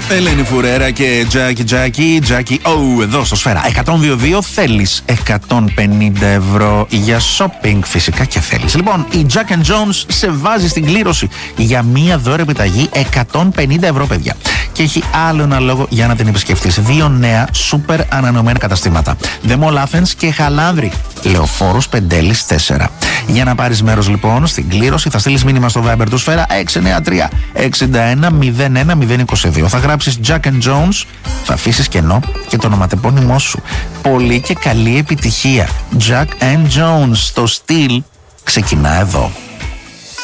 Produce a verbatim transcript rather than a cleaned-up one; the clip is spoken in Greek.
Ελένη Φουρέρα και Τζάκι Τζάκι Τζάκι Oh, εδώ στο Σφαίρα εκατόν δύο δύο. Θέλεις εκατόν πενήντα ευρώ για shopping? Φυσικά και θέλεις. Λοιπόν, η Jack and Jones σε βάζει στην κλήρωση για μία δώρα επιταγή εκατόν πενήντα ευρώ, παιδιά. Και έχει άλλο ένα λόγο για να την επισκεφτείς. Δύο νέα σούπερ ανανεωμένα καταστήματα. The Mall Athens και Χαλάνδρη. Λεωφόρος Πεντέλης τέσσερα. Για να πάρεις μέρος λοιπόν στην κλήρωση, θα στείλεις μήνυμα στο Viber του Σφαίρα έξι εννιά τρία εξήντα ένα μηδέν ένα μηδέν είκοσι δύο. Θα γράψεις Jack and Jones, θα αφήσεις κενό και το ονοματεπώνυμό σου. Πολύ και καλή επιτυχία. Jack and Jones, το στυλ ξεκινά εδώ.